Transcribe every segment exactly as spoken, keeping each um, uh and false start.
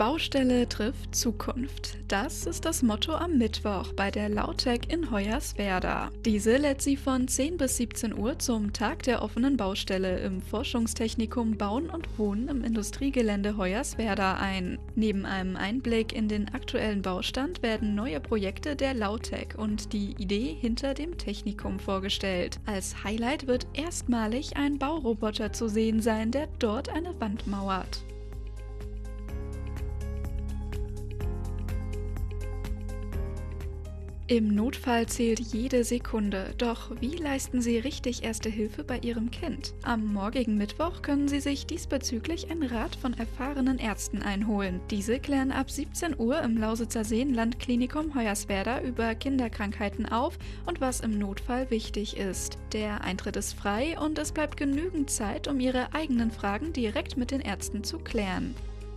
Baustelle trifft Zukunft. Das ist das Motto am Mittwoch bei der Lautec in Hoyerswerda. Diese lädt Sie von zehn bis siebzehn Uhr zum Tag der offenen Baustelle im Forschungstechnikum Bauen und Wohnen im Industriegelände Hoyerswerda ein. Neben einem Einblick in den aktuellen Baustand werden neue Projekte der Lautec und die Idee hinter dem Technikum vorgestellt. Als Highlight wird erstmalig ein Bauroboter zu sehen sein, der dort eine Wand mauert. Im Notfall zählt jede Sekunde, doch wie leisten Sie richtig Erste Hilfe bei Ihrem Kind? Am morgigen Mittwoch können Sie sich diesbezüglich einen Rat von erfahrenen Ärzten einholen. Diese klären ab siebzehn Uhr im Lausitzer Seenlandklinikum Hoyerswerda über Kinderkrankheiten auf und was im Notfall wichtig ist. Der Eintritt ist frei und es bleibt genügend Zeit, um Ihre eigenen Fragen direkt mit den Ärzten zu klären.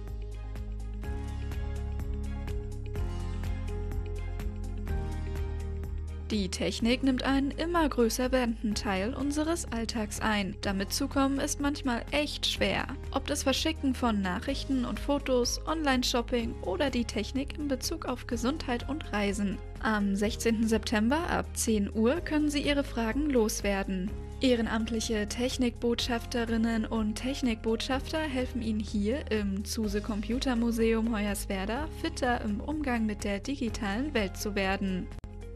Die Technik nimmt einen immer größer werdenden Teil unseres Alltags ein. Damit zukommen ist manchmal echt schwer. Ob das Verschicken von Nachrichten und Fotos, Online-Shopping oder die Technik in Bezug auf Gesundheit und Reisen. Am sechzehnten September ab zehn Uhr können Sie Ihre Fragen loswerden. Ehrenamtliche Technikbotschafterinnen und Technikbotschafter helfen Ihnen hier im Zuse Computer Museum Hoyerswerda fitter im Umgang mit der digitalen Welt zu werden.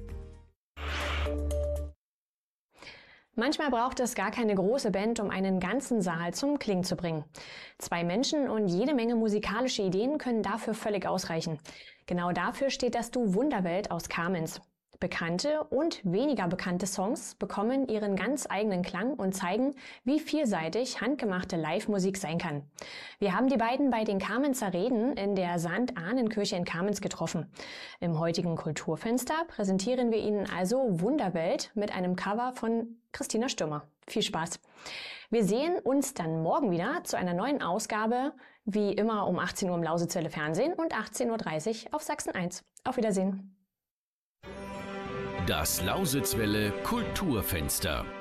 Manchmal braucht es gar keine große Band, um einen ganzen Saal zum Klingen zu bringen. Zwei Menschen und jede Menge musikalische Ideen können dafür völlig ausreichen. Genau dafür steht das Duo Wunderwelt aus Kamenz. Bekannte und weniger bekannte Songs bekommen ihren ganz eigenen Klang und zeigen, wie vielseitig handgemachte Live-Musik sein kann. Wir haben die beiden bei den Kamenzer Reden in der Sankt-Ahnen-Kirche in Kamenz getroffen. Im heutigen Kulturfenster präsentieren wir Ihnen also Wunderwelt mit einem Cover von Christina Stürmer. Viel Spaß! Wir sehen uns dann morgen wieder zu einer neuen Ausgabe, wie immer um achtzehn Uhr im Lausitzwelle Fernsehen und achtzehn Uhr dreißig auf Sachsen eins. Auf Wiedersehen! Das Lausitzwelle Kulturfenster.